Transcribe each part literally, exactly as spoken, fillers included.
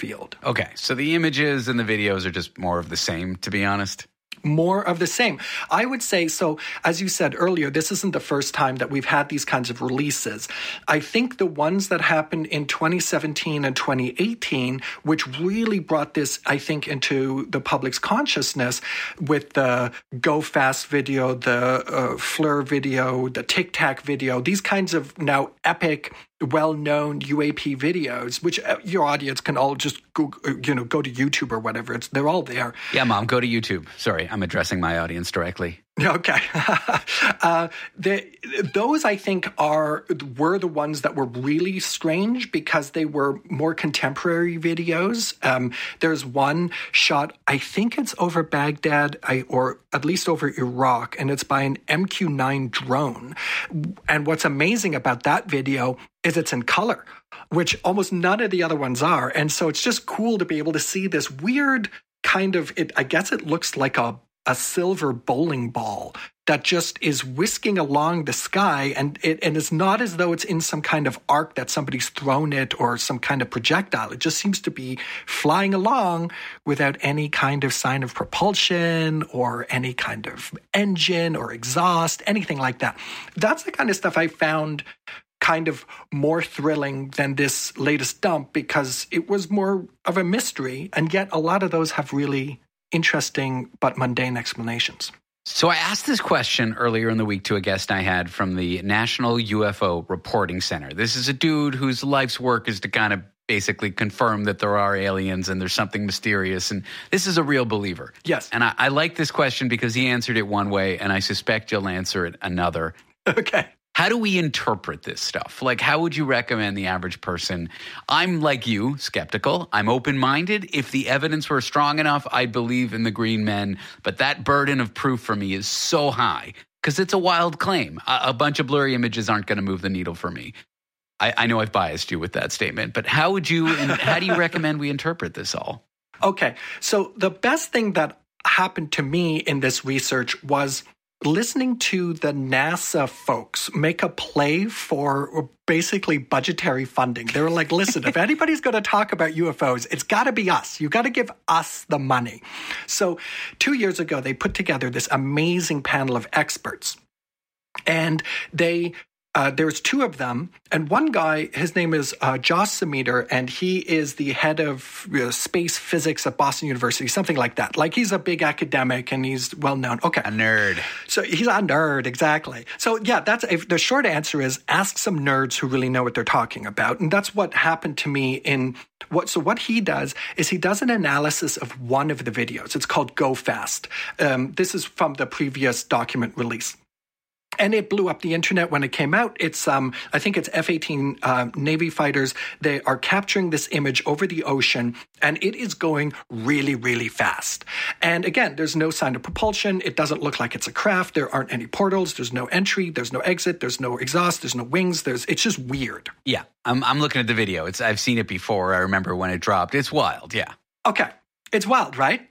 field. Okay, so the images and the videos are just more of the same, to be honest. More of the same. I would say, so as you said earlier, this isn't the first time that we've had these kinds of releases. I think the ones that happened in twenty seventeen and twenty eighteen, which really brought this, I think, into the public's consciousness with the Go Fast video, the uh, Fleur video, the Tic Tac video, these kinds of now epic, well-known U A P videos, which your audience can all just go, you know, go to YouTube or whatever. It's they're all there. Yeah, Mom, go to YouTube. Sorry, I'm addressing my audience directly. Okay. uh, the, those, I think, are were the ones that were really strange because they were more contemporary videos. Um, there's one shot, I think it's over Baghdad, I, or at least over Iraq, and it's by an M Q nine drone. And what's amazing about that video is it's in color, which almost none of the other ones are. And so it's just cool to be able to see this weird kind of, it, I guess it looks like a a silver bowling ball that just is whisking along the sky. And it and it's not as though it's in some kind of arc that somebody's thrown it or some kind of projectile. It just seems to be flying along without any kind of sign of propulsion or any kind of engine or exhaust, anything like that. That's the kind of stuff I found kind of more thrilling than this latest dump because it was more of a mystery. And yet a lot of those have really interesting but mundane explanations. So I asked this question earlier in the week to a guest I had from the National U F O Reporting Center. This is a dude whose life's work is to kind of basically confirm that there are aliens and there's something mysterious. And this is a real believer. Yes. And I, I like this question because he answered it one way, and I suspect you'll answer it another. Okay. How do we interpret this stuff? Like, how would you recommend the average person? I'm like you, skeptical. I'm open-minded. If the evidence were strong enough, I'd believe in the green men. But that burden of proof for me is so high because it's a wild claim. A, a bunch of blurry images aren't going to move the needle for me. I, I know I've biased you with that statement, but how would you, and how do you recommend we interpret this all? Okay. So the best thing that happened to me in this research was listening to the NASA folks make a play for basically budgetary funding. They were like, listen, if anybody's going to talk about U F Os, it's got to be us. You got to give us the money. So two years ago, they put together this amazing panel of experts. And they Uh, there's two of them, and one guy, his name is uh, Josh Semeter, and he is the head of uh, space physics at Boston University, something like that. Like, he's a big academic, and he's well-known. Okay. A nerd. So he's a nerd, exactly. So, yeah, that's if the short answer is ask some nerds who really know what they're talking about, and that's what happened to me in what. So what he does is he does an analysis of one of the videos. It's called Go Fast. Um, this is from the previous document release. And it blew up the internet when it came out. It's, um, I think it's F eighteen uh, Navy fighters. They are capturing this image over the ocean, and it is going really, really fast. And again, there's no sign of propulsion. It doesn't look like it's a craft. There aren't any portals. There's no entry. There's no exit. There's no exhaust. There's no wings. There's. It's just weird. Yeah, I'm, I'm looking at the video. It's I've seen it before. I remember when it dropped. It's wild. Yeah. Okay, it's wild, right?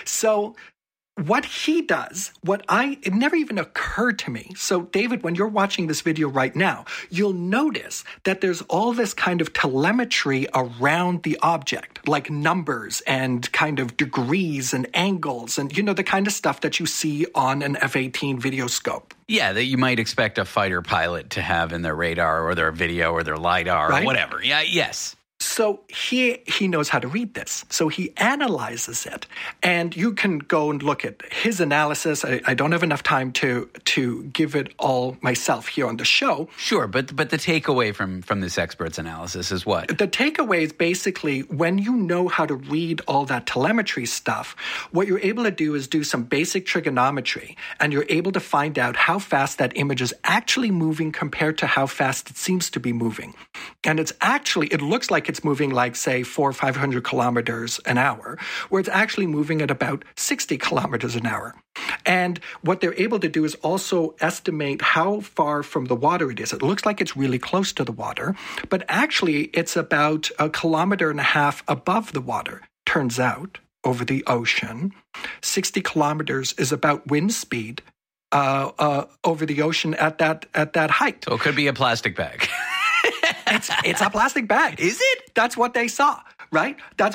So what he does, what I, it never even occurred to me. So, David, when you're watching this video right now, you'll notice that there's all this kind of telemetry around the object, like numbers and kind of degrees and angles and, you know, the kind of stuff that you see on an F eighteen video scope. Yeah, that you might expect a fighter pilot to have in their radar or their video or their LiDAR right? or whatever. Yeah, yes. So he he knows how to read this. So he analyzes it. And you can go and look at his analysis. I, I don't have enough time to to give it all myself here on the show. Sure, but but the takeaway from, from this expert's analysis is what? The takeaway is basically when you know how to read all that telemetry stuff, what you're able to do is do some basic trigonometry, and you're able to find out how fast that image is actually moving compared to how fast it seems to be moving. And it's actually, it looks like it's moving like, say, four or five hundred kilometers an hour, where it's actually moving at about sixty kilometers an hour. And what they're able to do is also estimate how far from the water it is. It looks like it's really close to the water, but actually it's about a kilometer and a half above the water. Turns out, over the ocean, sixty kilometers is about wind speed uh, uh, over the ocean at that at that height. So it could be a plastic bag. It's it's a plastic bag. Is it? That's what they saw, right? That's